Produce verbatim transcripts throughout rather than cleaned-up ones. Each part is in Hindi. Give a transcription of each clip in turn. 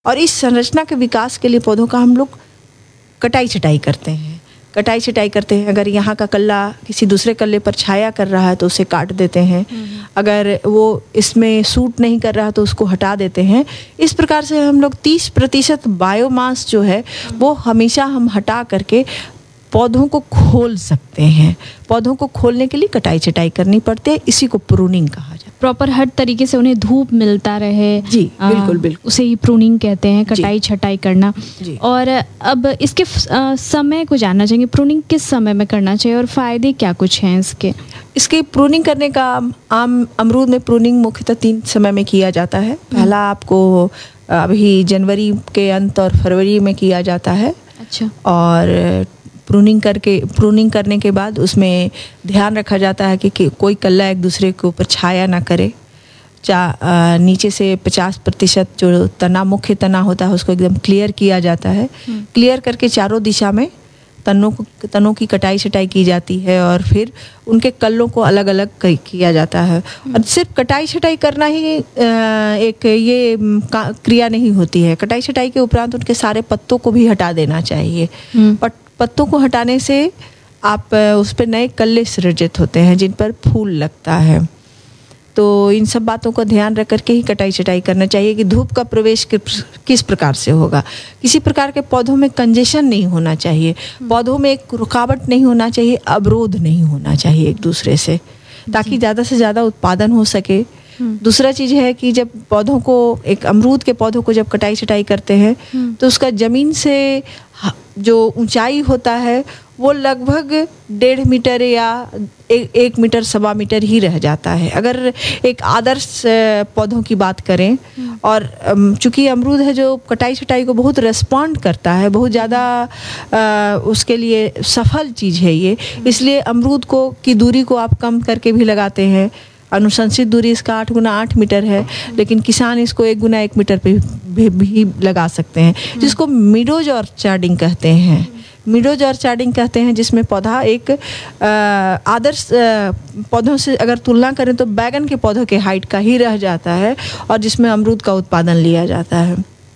और इस संरचना के विकास के लिए पौधों का हम लोग कटाई छटाई करते हैं कटाई छटाई करते हैं अगर यहाँ का कल्ला किसी दूसरे कल्ले पर छाया कर रहा है तो उसे काट देते हैं, अगर वो इसमें सूट नहीं कर रहा तो उसको हटा देते हैं। इस प्रकार से हम लोग तीस प्रतिशत बायोमास जो है वो हमेशा हम हटा करके पौधों को खोल सकते हैं। पौधों को खोलने के लिए कटाई छटाई करनी पड़ती है, इसी को प्रूनिंग कहा जाता है। प्रॉपर हर तरीके से उन्हें धूप मिलता रहे, जी बिल्कुल बिल्कुल, उसे ही प्रूनिंग कहते हैं, कटाई छटाई करना। जी। और अब इसके आ, समय को जानना चाहेंगे, प्रूनिंग किस समय में करना चाहिए और फ़ायदे क्या कुछ हैं इसके? इसकी प्रूनिंग करने का आम अमरूद में प्रूनिंग मुख्यतः तीन समय में किया जाता है। पहला आपको अभी जनवरी के अंत और फरवरी में किया जाता है। अच्छा। और प्रूनिंग करके प्रूनिंग करने के बाद उसमें ध्यान रखा जाता है कि, कि कोई कल्ला एक दूसरे के ऊपर छाया ना करे। चा नीचे से पचास प्रतिशत जो तना मुख्य तना होता है उसको एकदम क्लियर किया जाता है। क्लियर करके चारों दिशा में तनों को तनों की कटाई छटाई की जाती है और फिर उनके कल्लों को अलग अलग किया जाता है। और सिर्फ कटाई छटाई करना ही एक ये क्रिया नहीं होती है। कटाई छटाई के उपरांत उनके सारे पत्तों को भी हटा देना चाहिए। पट, पत्तों को हटाने से आप उस पर नए कल्ले सृजित होते हैं जिन पर फूल लगता है। तो इन सब बातों का ध्यान रख करके ही कटाई छटाई करना चाहिए कि धूप का प्रवेश किस प्रकार से होगा। किसी प्रकार के पौधों में कंजेशन नहीं होना चाहिए, पौधों में एक रुकावट नहीं होना चाहिए, अवरोध नहीं होना चाहिए एक दूसरे से, ताकि ज़्यादा से ज़्यादा उत्पादन हो सके। दूसरा चीज़ है कि जब पौधों को एक अमरूद के पौधों को जब कटाई छटाई करते हैं तो उसका ज़मीन से जो ऊंचाई होता है वो लगभग डेढ़ मीटर या एक, एक मीटर सवा मीटर ही रह जाता है अगर एक आदर्श पौधों की बात करें। और चूंकि अमरूद है जो कटाई छटाई को बहुत रेस्पॉन्ड करता है, बहुत ज़्यादा उसके लिए सफल चीज़ है ये, इसलिए अमरूद को की दूरी को आप कम करके भी लगाते हैं। अनुशंसित दूरी इसका आठ गुना आठ मीटर है, लेकिन किसान इसको एक गुना एक मीटर पे भी, भी लगा सकते हैं, जिसको मिडोज और चार्डिंग कहते हैं। मिडोज और चार्डिंग कहते हैं जिसमें पौधा एक आदर्श पौधों से अगर तुलना करें तो बैगन के पौधों के हाइट का ही रह जाता है और जिसमें अमरूद का उत्पादन लिया जाता है।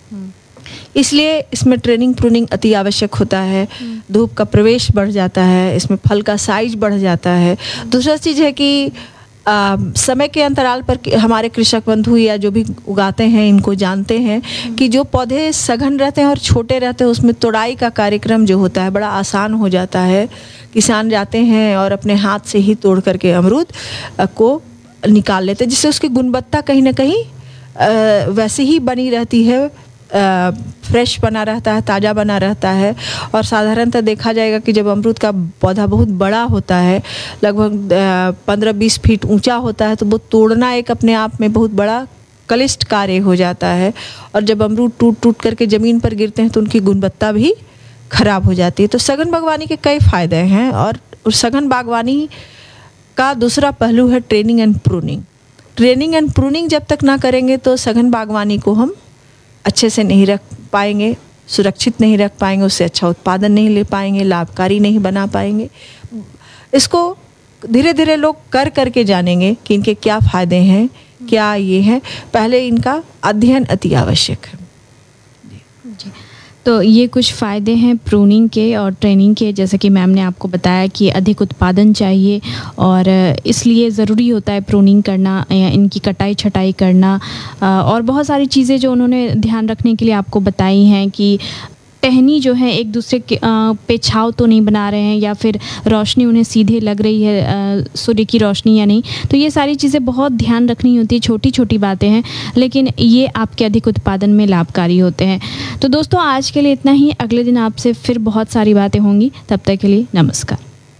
इसलिए इसमें ट्रेनिंग प्रूनिंग अति आवश्यक होता है। धूप का प्रवेश बढ़ जाता है, इसमें फल का साइज बढ़ जाता है। दूसरा चीज़ है कि आ, समय के अंतराल पर हमारे कृषक बंधु या जो भी उगाते हैं इनको जानते हैं कि जो पौधे सघन रहते हैं और छोटे रहते हैं उसमें तोड़ाई का कार्यक्रम जो होता है बड़ा आसान हो जाता है। किसान जाते हैं और अपने हाथ से ही तोड़ करके अमरूद को निकाल लेते हैं, जिससे उसकी गुणवत्ता कहीं ना कहीं वैसे ही बनी रहती है, फ्रेश बना रहता है, ताज़ा बना रहता है। और साधारणतः देखा जाएगा कि जब अमरूद का पौधा बहुत बड़ा होता है, लगभग पंद्रह बीस फीट ऊंचा होता है, तो वो तोड़ना एक अपने आप में बहुत बड़ा क्लिष्ट कार्य हो जाता है। और जब अमरूद टूट टूट करके ज़मीन पर गिरते हैं तो उनकी गुणवत्ता भी खराब हो जाती है। तो सघन बागवानी के कई फ़ायदे हैं और उस सघन बागवानी का दूसरा पहलू है training and pruning. Training and pruning जब तक ना करेंगे तो सघन बागवानी को हम अच्छे से नहीं रख पाएंगे, सुरक्षित नहीं रख पाएंगे, उससे अच्छा उत्पादन नहीं ले पाएंगे, लाभकारी नहीं बना पाएंगे। इसको धीरे धीरे लोग कर करके जानेंगे कि इनके क्या फ़ायदे हैं, क्या ये है। पहले इनका अध्ययन अति आवश्यक है। जी, तो ये कुछ फ़ायदे हैं प्रूनिंग के और ट्रेनिंग के, जैसे कि मैम ने आपको बताया कि अधिक उत्पादन चाहिए और इसलिए ज़रूरी होता है प्रूनिंग करना या इनकी कटाई छटाई करना। और बहुत सारी चीज़ें जो उन्होंने ध्यान रखने के लिए आपको बताई हैं कि टहनी जो है एक दूसरे के पे छाव तो नहीं बना रहे हैं या फिर रोशनी उन्हें सीधे लग रही है, सूर्य की रोशनी या नहीं। तो ये सारी चीज़ें बहुत ध्यान रखनी होती है, छोटी छोटी बातें हैं, लेकिन ये आपके अधिक उत्पादन में लाभकारी होते हैं। तो दोस्तों आज के लिए इतना ही, अगले दिन आपसे फिर बहुत सारी बातें होंगी, तब तक के लिए नमस्कार।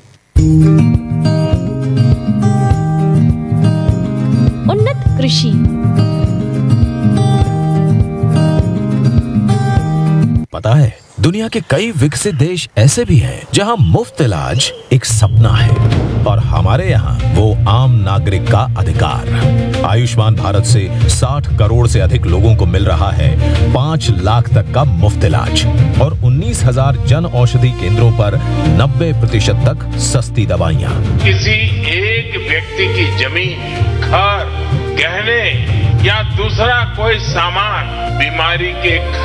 उन्नत कृषि। पता है दुनिया के कई विकसित देश ऐसे भी हैं जहां मुफ्त इलाज एक सपना है और हमारे यहाँ वो आम नागरिक का अधिकार। आयुष्मान भारत से साठ करोड़ से अधिक लोगों को मिल रहा है पाँच लाख तक का मुफ्त इलाज और उन्नीस हजार जन औषधि केंद्रों पर नब्बे प्रतिशत तक सस्ती दवाइयाँ। किसी एक व्यक्ति की जमीन, घर, गहने या दूसरा कोई सामान बीमारी के